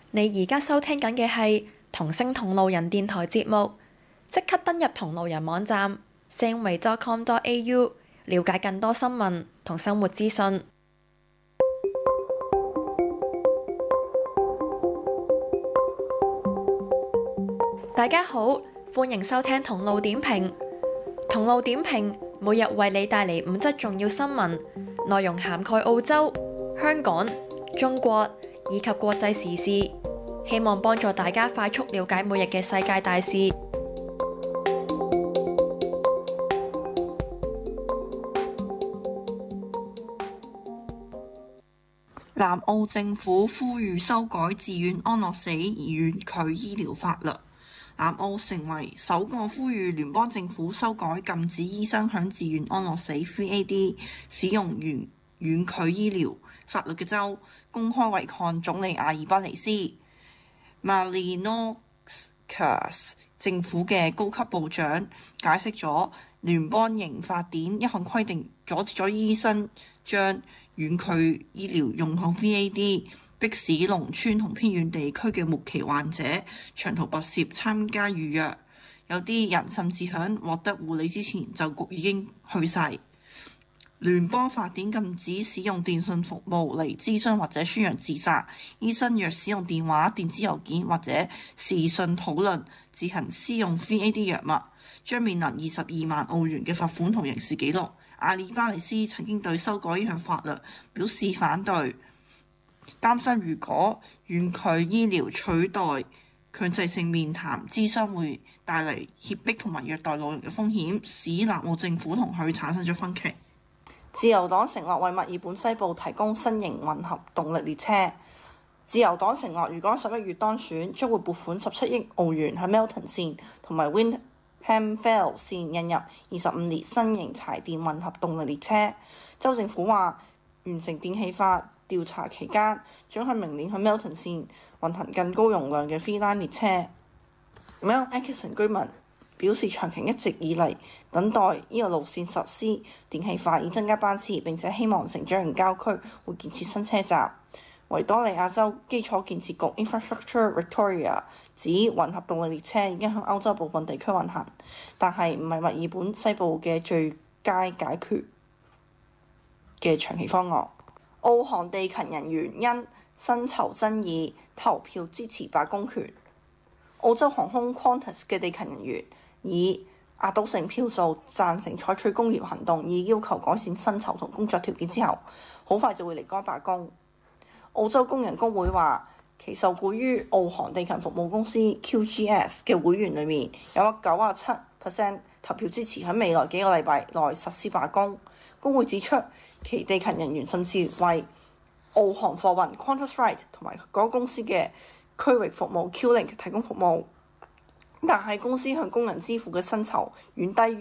你而家收聽緊嘅係同聲同路人電台節目，即刻登入同路人網站 samway.com.au 了解更多新聞同生活資訊。大家好，歡迎收聽同路點評。同路點評每日為你帶嚟5則重要新聞，內容涵蓋澳洲、香港、中國以及國際時事，希望幫助大家快速了解每日嘅世界大事。 南澳政府呼籲修改自願安樂死遠距醫療法律。南澳成為首個呼籲聯邦政府修改禁止醫生響自願安樂死 （VAD） 使用遠距醫療法律嘅州，公開違抗總理阿爾巴尼斯 Malinoskaus 政府嘅高級部長解釋咗聯邦刑法典一項規定，阻止咗醫生將遠距醫療用向 VAD， 迫使農村同偏遠地區嘅末期患者長途跋涉參加預約，有啲人甚至喺獲得護理之前就已經去世。聯邦法典禁止使用電訊服務嚟諮詢或者宣揚自殺。醫生若使用電話、電子郵件或者視訊討論自行施用 VAD 藥物，將面臨22萬澳元嘅罰款同刑事記錄。阿爾巴尼斯曾經對修改呢項法律表示反對，擔心如果遠距醫療取代強制性面談諮詢會帶嚟脅迫同埋虐待老人嘅風險，使南澳政府同佢產生咗分歧。自由黨承諾為墨爾本西部提供新型混合動力列車。自由黨承諾，如果11月當選，將會撥款17億澳元喺 Melton 線同埋 Wyndham Vale 線引入25列新型柴電混合動力列車。州政府話，完成電氣化調查期間，將喺明年喺 Melton 線運行更高容量嘅 Freeline 列車。Mount Atkinson 居民表示，長期一直以嚟等待呢個路線實施電氣化以增加班次，並且希望成長型郊區會建設新車站。維多利亞州基礎建設局 Infrastructure Victoria 指混合動力列車已經喺歐洲部分地區運行，但係唔係墨爾本西部嘅最佳解決嘅長期方案。澳航地勤人員因薪酬爭議投票支持罷工權。澳洲航空 Qantas 嘅地勤人員以壓倒性票數贊成採取工業行動，以要求改善薪酬同工作條件之後，好快就會離開罷工。澳洲工人工會話，其受僱於澳航地勤服務公司 QGS 嘅會員裏面有97% 投票支持喺未來幾個禮拜內實施罷工。工會指出，其地勤人員甚至為澳航貨運 Qantas Freight 同埋嗰公司嘅區域服務 QLink 提供服務，但係公司向工人支付嘅薪酬遠低